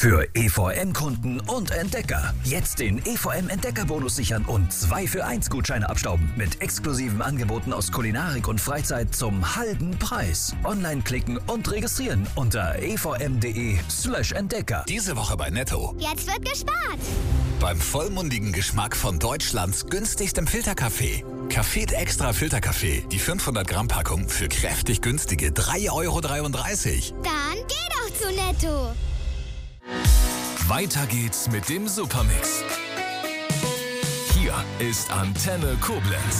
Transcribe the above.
Für EVM-Kunden und Entdecker. Jetzt den EVM-Entdecker-Bonus sichern und 2 für 1 Gutscheine abstauben. Mit exklusiven Angeboten aus Kulinarik und Freizeit zum halben Preis. Online klicken und registrieren unter evm.de/Entdecker. Diese Woche bei Netto. Jetzt wird gespart. Beim vollmundigen Geschmack von Deutschlands günstigstem Filterkaffee. Café Extra Filterkaffee. Die 500 Gramm Packung für kräftig günstige 3,33 €. Dann geh doch zu Netto. Weiter geht's mit dem Supermix. Hier ist Antenne Koblenz.